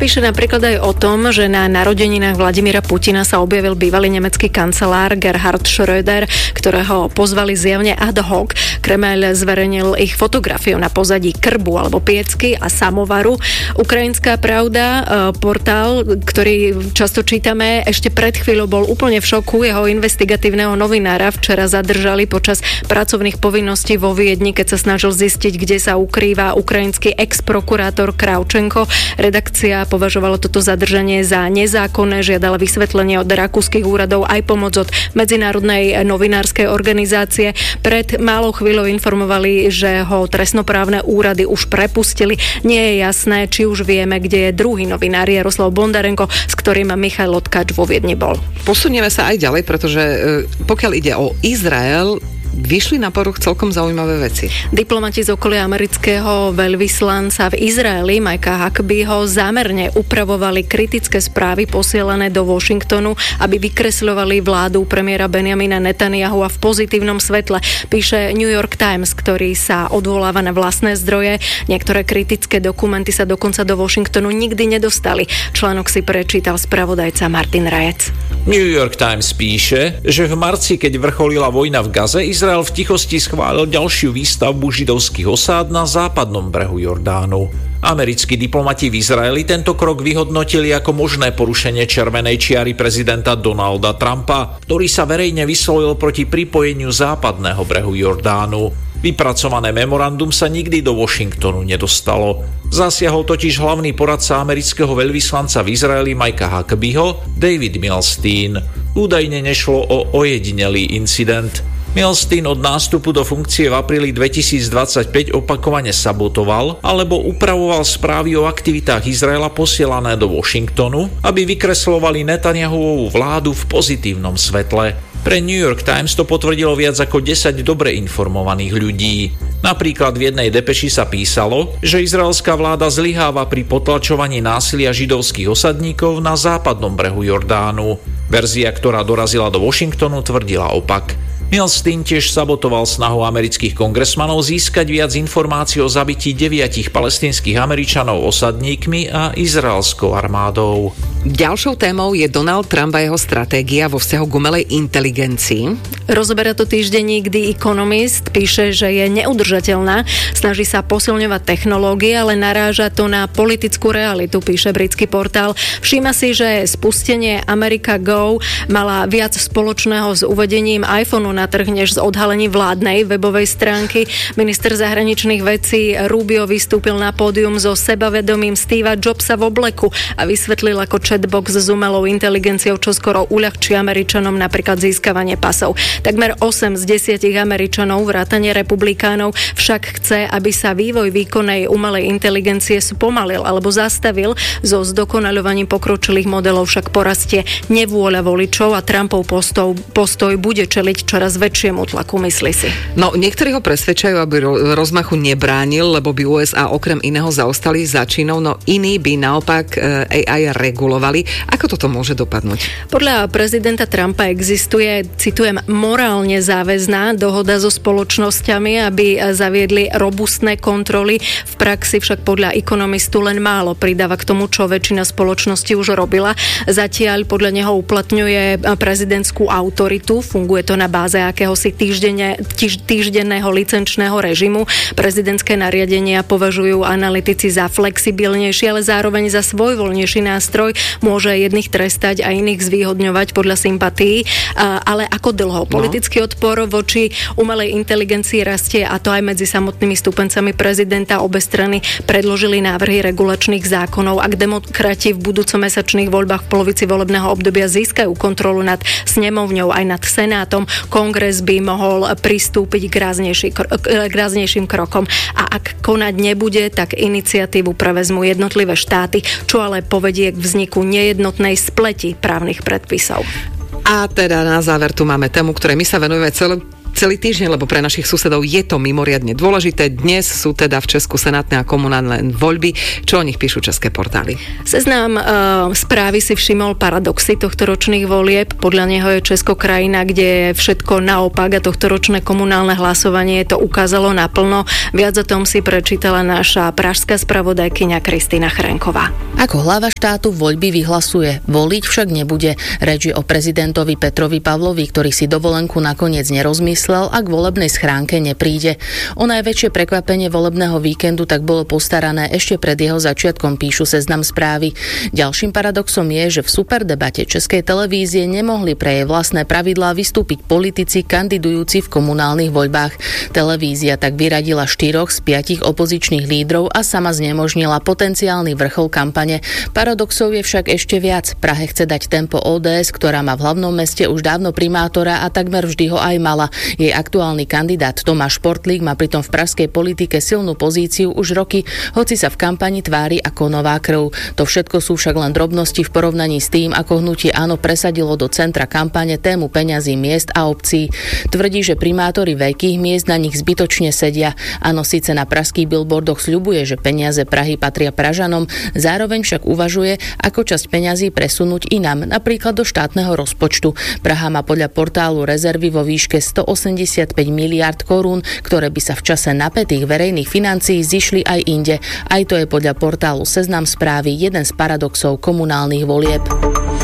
Píše napríklad aj o tom, že na narodeninách Vladimíra Putina sa objavil bývalý nemecký kancelár Gerhard Schröder, ktorého pozvali zjavne ad hoc. Kremeľ zverejnil ich fotografiu na pozadí krbu alebo piecky a samovaru. Ukrajinská pravda, portál, ktorý často čítame, ešte pred chvíľou bol úplne v šoku. Jeho investigatívneho novinára včera zadržali počas pracovných povinností vo Viedni, keď sa snažil zistiť, kde sa ukrýva ukrajinský ex-prokurátor Kravčenko. Redakcia považovala toto zadržanie za nezákonné, žiadala vysvetlenie od rakúskych úradov aj pomoc od Medzinárodnej novinárskej organizácie. Pred málo chvíľou informovali, že ho trestnoprávne úrady už prepustili. Nie je jasné, či už vieme, kde je druhý novinár Jaroslav Bondarenko, s ktorým Michail Tkač vo Viedni bol. Posunieme sa aj ďalej, pretože pokiaľ ide o Izrael, vyšli na poruch celkom zaujímavé veci. Diplomati z okolia amerického veľvyslanca v Izraeli Mikea Huckabeeho zámerne upravovali kritické správy posielané do Washingtonu, aby vykresľovali vládu premiéra Benjamina Netanyahu a v pozitívnom svetle. Píše New York Times, ktorý sa odvoláva na vlastné zdroje. Niektoré kritické dokumenty sa dokonca do Washingtonu nikdy nedostali. Článok si prečítal spravodajca Martin Rajec. New York Times píše, že v marci, keď vrcholila vojna v Gaze, Izrael v tichosti schválil ďalšiu výstavbu židovských osád na západnom brehu Jordánu. Americkí diplomati v Izraeli tento krok vyhodnotili ako možné porušenie červenej čiary prezidenta Donalda Trumpa, ktorý sa verejne vyslovil proti pripojeniu západného brehu Jordánu. Vypracované memorandum sa nikdy do Washingtonu nedostalo. Zasiahol totiž hlavný poradca amerického veľvyslanca v Izraeli Mikea Huckabeeho, David Milstein. Údajne nešlo o ojedinelý incident. Milstein od nástupu do funkcie v apríli 2025 opakovane sabotoval alebo upravoval správy o aktivitách Izraela posielané do Washingtonu, aby vykreslovali Netanyahuovú vládu v pozitívnom svetle. Pre New York Times to potvrdilo viac ako 10 dobre informovaných ľudí. Napríklad v jednej depeši sa písalo, že izraelská vláda zlyháva pri potlačovaní násilia židovských osadníkov na západnom brehu Jordánu. Verzia, ktorá dorazila do Washingtonu, tvrdila opak. Milstein tiež sabotoval snahu amerických kongresmanov získať viac informácií o zabití 9 palestínskych Američanov osadníkmi a izraelskou armádou. Ďalšou témou je Donald Trump a jeho stratégia vo vzťahu k umelej inteligencii. Rozoberá to týždenník The Economist, píše, že je neudržateľná, snaží sa posilňovať technológie, ale naráža to na politickú realitu, píše britský portál. Všíma si, že spustenie America Go mala viac spoločného s uvedením iPhoneu na trh, než s odhalením vládnej webovej stránky. Minister zahraničných vecí Rubio vystúpil na pódium so sebavedomým Steva Jobsa v obleku a vysvetlil ako chatbox s umelou inteligenciou, čo skoro uľahčí Američanom napríklad získavanie pasov. Takmer 8 z 10 Američanov, vrátane republikánov, však chce, aby sa vývoj výkonnej umelej inteligencie spomalil alebo zastavil. So zdokonaľovaním pokročilých modelov však porastie nevôľa voličov a Trumpov postoj bude čeliť čoraz väčšiemu tlaku, myslí si. No, niektorí ho presvedčajú, aby rozmachu nebránil, lebo by USA okrem iného zaostali za Čínou, no iní by naopak AI regulovali. Ako toto môže dopadnúť? Podľa prezidenta Trumpa existuje, citujem, morálne záväzná dohoda so spoločnosťami, aby zaviedli robustné kontroly. V praxi však podľa Economistu len málo pridáva k tomu, čo väčšina spoločnosti už robila. Zatiaľ podľa neho uplatňuje prezidentskú autoritu, funguje to na báze akéhosi týždenného licenčného režimu. Prezidentské nariadenia považujú analytici za flexibilnejšie, ale zároveň za svojvoľnejší nástroj. Môže jedných trestať a iných zvýhodňovať podľa sympatií. Ale ako dlho? Politický odpor voči umelej inteligencii rastie, a to aj medzi samotnými stúpencami prezidenta. Obe strany predložili návrhy regulačných zákonov. Ak demokrati v budúcomesačných voľbách v polovici volebného obdobia získajú kontrolu nad snemovňou aj nad senátom, kongres by mohol pristúpiť k ráznejším krokom. A ak konať nebude, tak iniciatívu prevezmú jednotlivé štáty, čo ale povedie k vzniku nejednotnej spleti právnych predpisov. A teda na záver tu máme tému, ktorej my sa venujeme celý týždeň, lebo pre našich susedov je to mimoriadne dôležité. Dnes sú teda v Česku senátne a komunálne voľby. Čo o nich píšu české portály? Seznam správy si všimol paradoxy tohtoročných volieb. Podľa neho je Česko krajina, kde je všetko naopak a tohtoročné komunálne hlasovanie to ukázalo naplno. Viac o tom si prečítala naša pražská spravodajkyňa Kristýna Chránková. Ako hlava štátu voľby vyhlasuje, voliť však nebude. Reč je o prezidentovi Petrovi Pavlovi, ktorý si dovolenku nakoniec nerozmyslel a k volebnej schránke nepríde. O najväčšie prekvapenie volebného víkendu tak bolo postarané ešte pred jeho začiatkom, píšu Seznam správy. Ďalším paradoxom je, že v superdebate Českej televízie nemohli pre jej vlastné pravidlá vystúpiť politici kandidujúci v komunálnych voľbách. Televízia tak vyradila 4 z 5 opozičných lídrov a sama znemožnila potenciálny vrchol kampane. Paradoxov je však ešte viac. Prahe chce dať tempo ODS, ktorá má v hlavnom meste už dávno primátora a takmer vždy ho aj mala. Jej aktuálny kandidát Tomáš Portlík má pritom v pražskej politike silnú pozíciu už roky, hoci sa v kampani tvári ako nová krv. To všetko sú však len drobnosti v porovnaní s tým, ako hnutie Áno presadilo do centra kampane tému peňazí miest a obcí. Tvrdí, že primátori veľkých miest na nich zbytočne sedia. Áno síce na pražských billboardoch sľubuje, že peniaze Prahy patria Pražanom, zároveň však uvažuje, ako časť peňazí presunúť inám, napríklad do štátneho rozpočtu. Praha má podľa portálu rezervy vo výške 185 miliárd korún, ktoré by sa v čase napätých verejných financií zišli aj inde. Aj to je podľa portálu Seznam správy jeden z paradoxov komunálnych volieb.